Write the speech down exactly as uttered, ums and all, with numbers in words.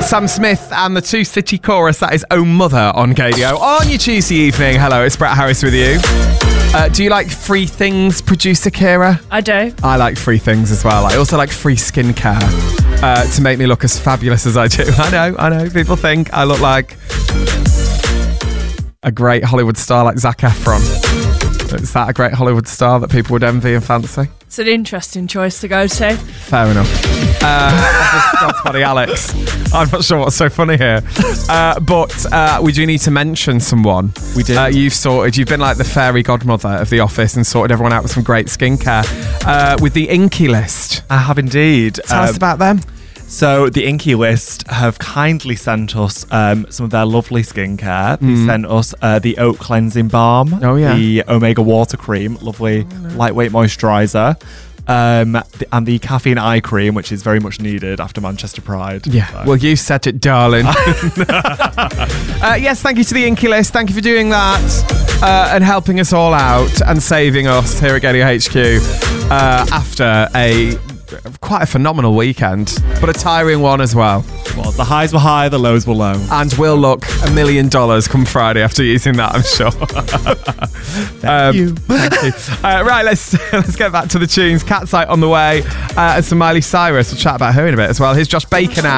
Sam Smith and the Two City Chorus. That is Oh Mother on K D O on your Tuesday evening. Hello, it's Brett Harris with you. Uh, do you like free things, producer Kira? I do. I like free things as well. I also like free skincare uh, to make me look as fabulous as I do. I know, I know. People think I look like a great Hollywood star like Zac Efron. Is that a great Hollywood star that people would envy and fancy? It's an interesting choice to go to. Fair enough. Uh, that's funny, Alex. I'm not sure what's so funny here. Uh, but uh, we do need to mention someone. We do. Uh, you've sorted, you've been like the fairy godmother of the office and sorted everyone out with some great skincare uh, with the Inky List. I have indeed. Tell um, us about them. So the Inky List have kindly sent us um, some of their lovely skincare. They mm. sent us uh, the Oat Cleansing Balm, oh, yeah. the Omega Water Cream, lovely oh, no. lightweight moisturiser, um, the, and the Caffeine Eye Cream, which is very much needed after Manchester Pride. Yeah, so. Well, you said it, darling. uh, yes, thank you to the Inky List. Thank you for doing that uh, and helping us all out and saving us here at K D O H Q uh, after a... quite a phenomenal weekend, but a tiring one as well. Well, the highs were high, the lows were low. And will look a million dollars come Friday after using that, I'm sure. Thank um, you. Thank you. Uh, right, let's let's get back to the tunes. Cat's Eye on the way, uh, and some Miley Cyrus. We'll chat about her in a bit as well. Here's Josh Bacon out.